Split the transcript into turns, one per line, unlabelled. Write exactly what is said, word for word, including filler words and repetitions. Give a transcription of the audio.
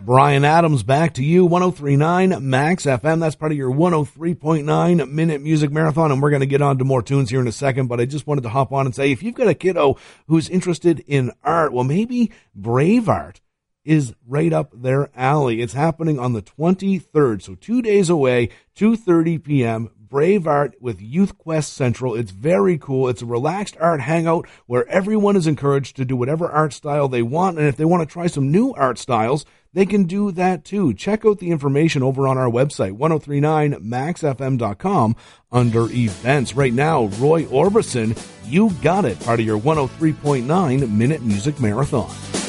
Brian Adams, back to you, one oh three point nine Max F M. That's part of your one oh three point nine Minute Music Marathon, and we're going to get on to more tunes here in a second, but I just wanted to hop on and say, if you've got a kiddo who's interested in art, well, maybe Brave Art is right up their alley. It's happening on the twenty-third, so two days away, two thirty p.m., Brave Art with Youth Quest Central. It's very cool. It's a relaxed art hangout where everyone is encouraged to do whatever art style they want, and if they want to try some new art styles, they can do that too. Check out the information over on our website, ten thirty-nine max f m dot com, under events. Right now, Roy Orbison, You Got It, part of your one oh three point nine Minute Music Marathon.